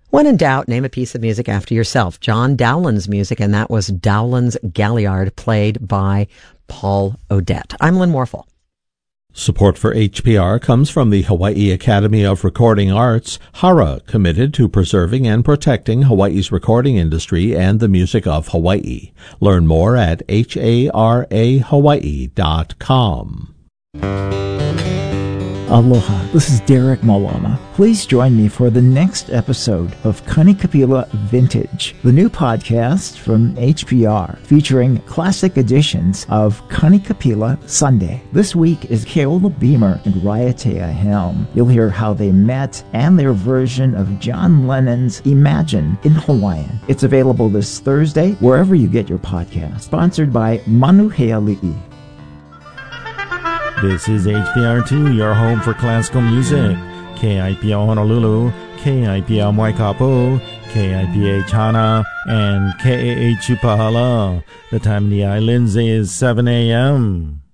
When in doubt, name a piece of music after yourself. John Dowland's music, and that was Dowland's Galliard, played by Paul Odette. I'm Lynn Morphle. Support for HPR comes from the Hawaii Academy of Recording Arts, HARA, committed to preserving and protecting Hawaii's recording industry and the music of Hawaii. Learn more at harahawaii.com. Aloha, this is Derek Malama. Please join me for the next episode of Kanikapila Vintage, the new podcast from HPR, featuring classic editions of Kanikapila Sunday. This week is Keola Beamer and Raiatea Helm. You'll hear how they met and their version of John Lennon's Imagine in Hawaiian. It's available this Thursday, wherever you get your podcast. Sponsored by Manuheali'i. This is HPR2, your home for classical music. KIPL Honolulu, KIPL Waikapu, KIPH Hana, and KAH Upahala. The time in the islands is 7 a.m.